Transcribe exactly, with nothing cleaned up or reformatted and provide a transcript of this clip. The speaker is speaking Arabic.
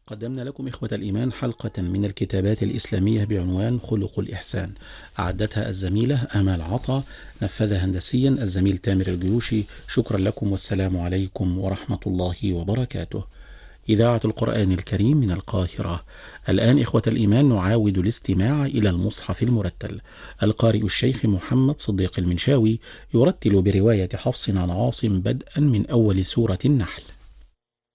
قدمنا لكم إخوة الإيمان حلقة من الكتابات الإسلامية بعنوان خلق الإحسان، أعدتها الزميلة آمال عطا، نفذها هندسيا الزميل تامر الجيوشي. شكرا لكم والسلام عليكم ورحمة الله وبركاته. إذاعة القرآن الكريم من القاهرة. الآن إخوة الإيمان نعاود الاستماع إلى المصحف المرتل. القارئ الشيخ محمد صديق المنشاوي يرتل برواية حفص عن عاصم بدءا من أول سورة النحل.